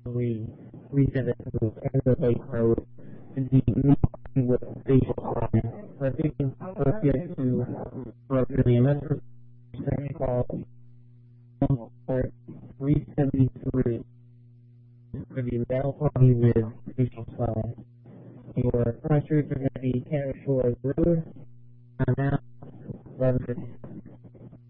we reset it to aggravated mode and the new with facial swelling. So if you can first get it to appropriately, and that's second call for 373 for the male party with facial swelling. Your pressures are going to be Canada Shores Road, now 1156.